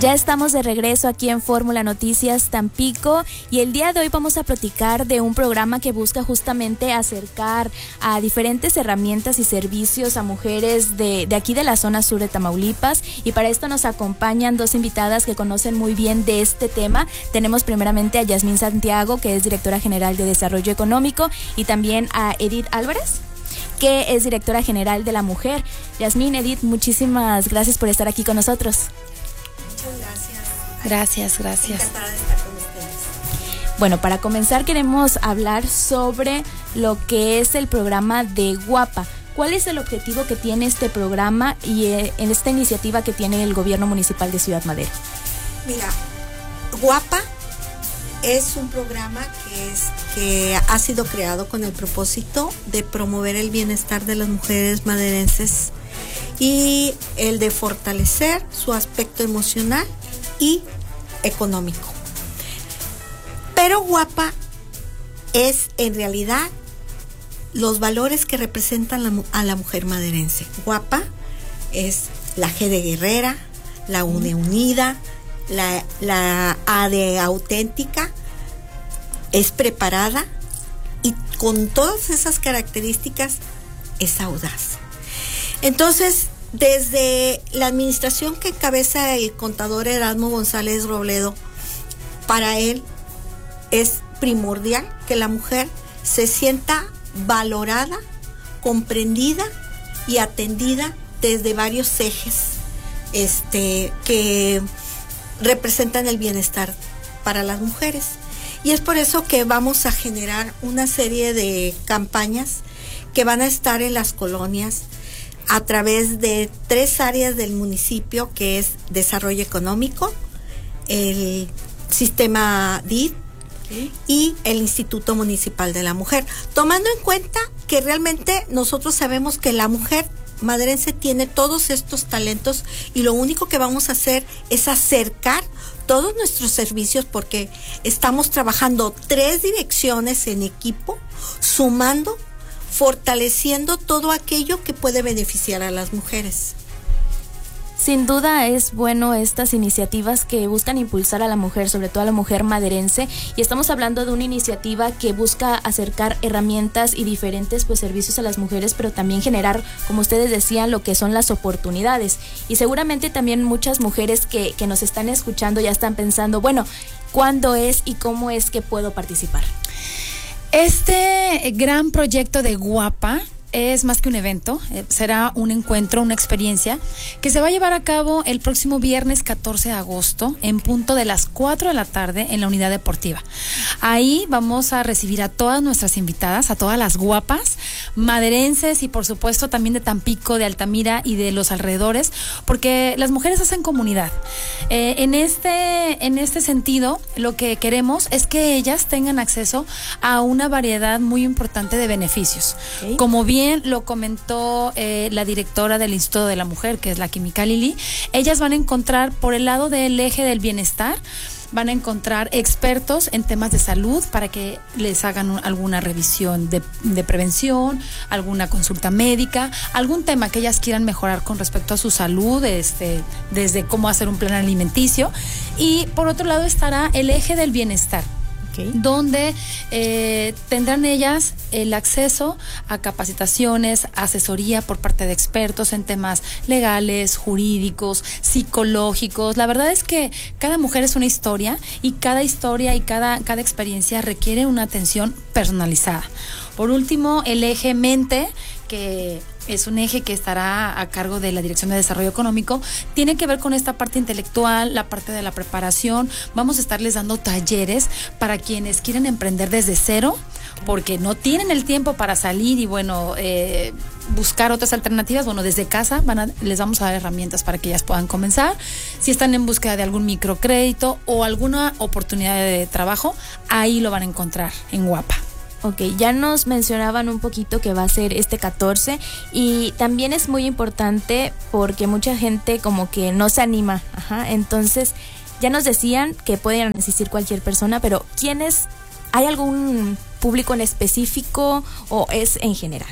Ya estamos de regreso aquí en Fórmula Noticias Tampico y el día de hoy vamos a platicar de un programa que busca justamente acercar a diferentes herramientas y servicios a mujeres de aquí de la zona sur de Tamaulipas, y para esto nos acompañan dos invitadas que conocen muy bien de este tema. Tenemos primeramente a Yasmín Santiago, que es directora general de Desarrollo Económico, y también a Edith Álvarez, que es directora general de La Mujer. Yasmín, Edith, muchísimas gracias por estar aquí con nosotros. Gracias. Encantada de estar con ustedes. Bueno, para comenzar queremos hablar sobre lo que es el programa de Guapa. ¿Cuál es el objetivo que tiene este programa y en esta iniciativa que tiene el gobierno municipal de Ciudad Madero? Mira, Guapa es un programa que ha sido creado con el propósito de promover el bienestar de las mujeres maderenses y el de fortalecer su aspecto emocional y económico. Pero Guapa es en realidad los valores que representan a la mujer maderense. Guapa es la G de guerrera, la U de unida, la A de auténtica, es preparada y con todas esas características es audaz. Entonces, desde la administración que encabeza el contador Erasmo González Robledo, para él es primordial que la mujer se sienta valorada, comprendida y atendida desde varios ejes que representan el bienestar para las mujeres. Y es por eso que vamos a generar una serie de campañas que van a estar en las colonias a través de 3 áreas del municipio, que es desarrollo económico, el sistema DIF y el Instituto Municipal de la Mujer, tomando en cuenta que realmente nosotros sabemos que la mujer maderense tiene todos estos talentos y lo único que vamos a hacer es acercar todos nuestros servicios, porque estamos trabajando 3 direcciones en equipo, sumando, fortaleciendo todo aquello que puede beneficiar a las mujeres. Sin duda es bueno estas iniciativas que buscan impulsar a la mujer, sobre todo a la mujer maderense, y estamos hablando de una iniciativa que busca acercar herramientas y diferentes servicios a las mujeres, pero también generar, como ustedes decían, lo que son las oportunidades. Y seguramente también muchas mujeres que nos están escuchando ya están pensando, bueno, ¿cuándo es y cómo es que puedo participar? Este gran proyecto de Guapa es más que un evento, será un encuentro, una experiencia que se va a llevar a cabo el próximo viernes 14 de agosto en punto de las 4 de la tarde en la unidad deportiva. Ahí vamos a recibir a todas nuestras invitadas, a todas las guapas maderenses y por supuesto también de Tampico, de Altamira y de los alrededores, porque las mujeres hacen comunidad. En este sentido, lo que queremos es que ellas tengan acceso a una variedad muy importante de beneficios. Okay. Como bien lo comentó la directora del Instituto de la Mujer, que es la Química Lili, ellas van a encontrar por el lado del eje del bienestar, van a encontrar expertos en temas de salud para que les hagan alguna revisión de prevención, alguna consulta médica, algún tema que ellas quieran mejorar con respecto a su salud, desde cómo hacer un plan alimenticio. Y por otro lado estará el eje del bienestar, donde tendrán ellas el acceso a capacitaciones, asesoría por parte de expertos en temas legales, jurídicos, psicológicos. La verdad es que cada mujer es una historia y cada historia y cada experiencia requiere una atención personalizada. Por último, el eje mente, que es un eje que estará a cargo de la Dirección de Desarrollo Económico, tiene que ver con esta parte intelectual, la parte de la preparación. Vamos a estarles dando talleres para quienes quieren emprender desde cero, porque no tienen el tiempo para salir y buscar otras alternativas. Bueno, desde casa les vamos a dar herramientas para que ellas puedan comenzar. Si están en búsqueda de algún microcrédito o alguna oportunidad de trabajo, ahí lo van a encontrar en Guapa. Ok, ya nos mencionaban un poquito que va a ser este 14 y también es muy importante porque mucha gente como que no se anima. Entonces, ya nos decían que pueden asistir cualquier persona, pero ¿hay algún público en específico o es en general?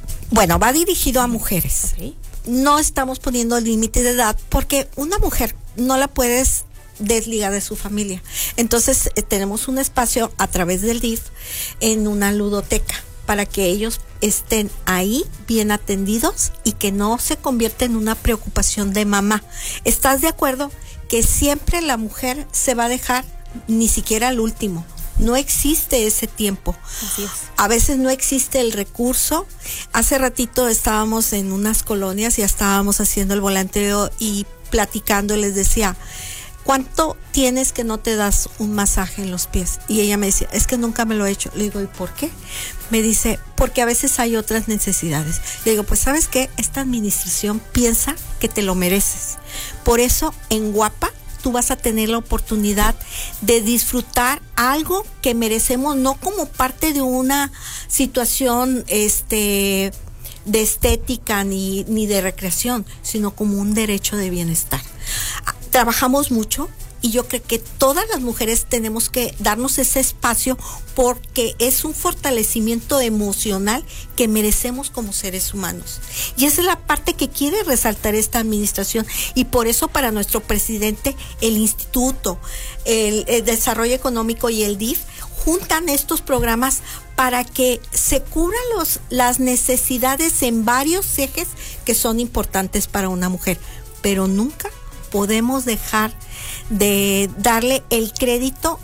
Bueno, va dirigido a mujeres. Okay. No estamos poniendo límite de edad porque una mujer no la puedes desligar de su familia. Entonces tenemos un espacio a través del DIF en una ludoteca para que ellos estén ahí bien atendidos y que no se convierta en una preocupación de mamá. ¿Estás de acuerdo que siempre la mujer se va a dejar, ni siquiera al último? No existe ese tiempo. Así es. A veces no existe el recurso. Hace ratito estábamos en unas colonias y estábamos haciendo el volanteo y platicando, les decía, ¿cuánto tienes que no te das un masaje en los pies? Y ella me decía, es que nunca me lo he hecho. Le digo, ¿y por qué? Me dice, porque a veces hay otras necesidades. Le digo, pues ¿sabes qué? Esta administración piensa que te lo mereces. Por eso en Guapa tú vas a tener la oportunidad de disfrutar algo que merecemos, no como parte de una situación de estética ni de recreación, sino como un derecho de bienestar. Trabajamos mucho y yo creo que todas las mujeres tenemos que darnos ese espacio porque es un fortalecimiento emocional que merecemos como seres humanos. Y esa es la parte que quiere resaltar esta administración y por eso para nuestro presidente el Instituto, el Desarrollo Económico y el DIF juntan estos programas para que se cubran las necesidades en varios ejes que son importantes para una mujer, pero nunca podemos dejar de darle el crédito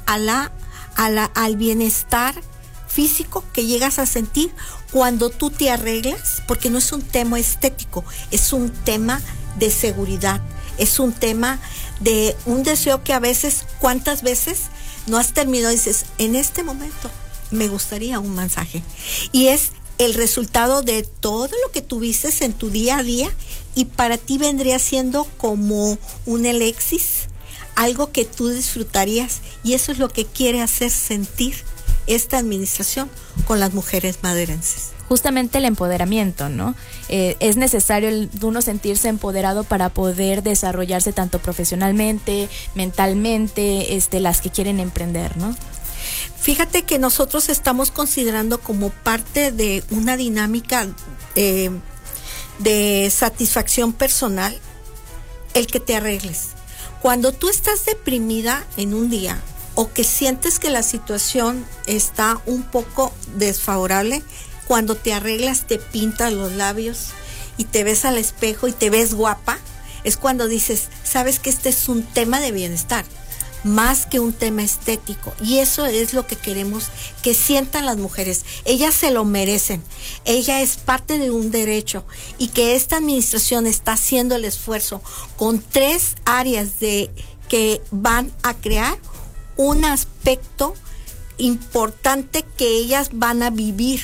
al bienestar físico que llegas a sentir cuando tú te arreglas, porque no es un tema estético, es un tema de seguridad, es un tema de un deseo que a veces, ¿cuántas veces no has terminado y dices, en este momento me gustaría un masaje? Y es el resultado de todo lo que tuviste en tu día a día y para ti vendría siendo como un elixir, algo que tú disfrutarías, y eso es lo que quiere hacer sentir esta administración con las mujeres maderenses. Justamente el empoderamiento, ¿no? Es necesario uno sentirse empoderado para poder desarrollarse tanto profesionalmente, mentalmente, las que quieren emprender, ¿no? Fíjate que nosotros estamos considerando como parte de una dinámica de satisfacción personal el que te arregles. Cuando tú estás deprimida en un día o que sientes que la situación está un poco desfavorable, cuando te arreglas, te pintas los labios y te ves al espejo y te ves guapa, es cuando dices, sabes que este es un tema de bienestar, más que un tema estético. Y eso es lo que queremos que sientan las mujeres. Ellas se lo merecen. Ella es parte de un derecho y que esta administración está haciendo el esfuerzo con 3 áreas que van a crear un aspecto importante que ellas van a vivir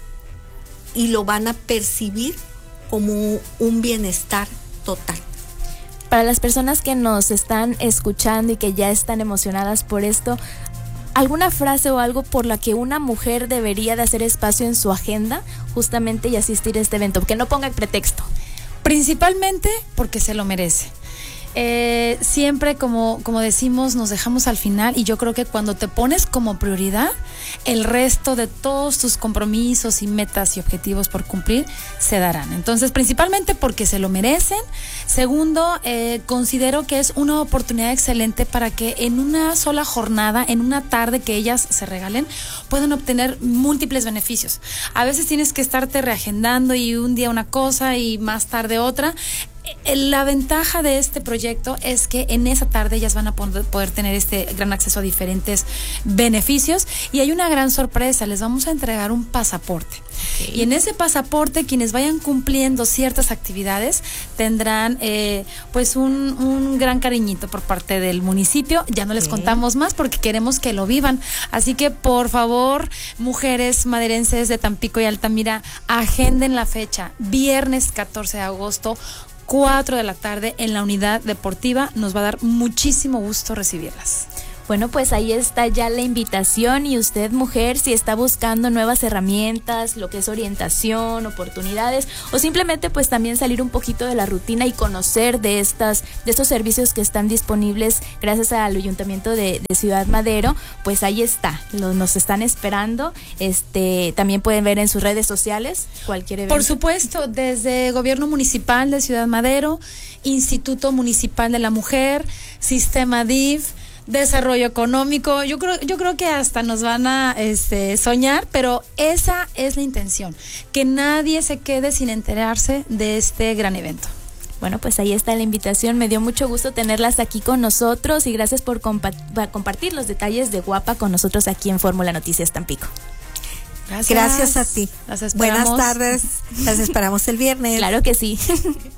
y lo van a percibir como un bienestar total. Para las personas que nos están escuchando y que ya están emocionadas por esto, ¿alguna frase o algo por la que una mujer debería de hacer espacio en su agenda justamente y asistir a este evento? Que no ponga pretexto. Principalmente porque se lo merece. Siempre, como decimos, nos dejamos al final, y yo creo que cuando te pones como prioridad, el resto de todos tus compromisos y metas y objetivos por cumplir se darán. Entonces, principalmente porque se lo merecen. Segundo, considero que es una oportunidad excelente para que en una sola jornada, en una tarde que ellas se regalen, puedan obtener múltiples beneficios. A veces tienes que estarte reagendando y un día una cosa y más tarde otra. La ventaja de este proyecto es que en esa tarde ellas van a poder tener este gran acceso a diferentes beneficios, y hay una gran sorpresa: les vamos a entregar un pasaporte. Okay. Y en ese pasaporte, quienes vayan cumpliendo ciertas actividades tendrán pues un gran cariñito por parte del municipio. Ya no les contamos más porque queremos que lo vivan, así que por favor, mujeres maderenses de Tampico y Altamira, agenden la fecha, viernes 14 de agosto, 4 de la tarde en la unidad deportiva. Nos va a dar muchísimo gusto recibirlas. Bueno, pues ahí está ya la invitación, y usted, mujer, si está buscando nuevas herramientas, lo que es orientación, oportunidades, o simplemente pues también salir un poquito de la rutina y conocer de estos servicios que están disponibles gracias al Ayuntamiento de Ciudad Madero, pues ahí está, nos están esperando. También pueden ver en sus redes sociales cualquier evento. Por supuesto, desde Gobierno Municipal de Ciudad Madero, Instituto Municipal de la Mujer, Sistema DIF, Desarrollo Económico, yo creo que hasta nos van a soñar, pero esa es la intención, que nadie se quede sin enterarse de este gran evento. Bueno, pues ahí está la invitación. Me dio mucho gusto tenerlas aquí con nosotros, y gracias por compartir los detalles de Guapa con nosotros aquí en Fórmula Noticias Tampico. Gracias a ti. Las esperamos. Buenas tardes. Las esperamos el viernes. Claro que sí.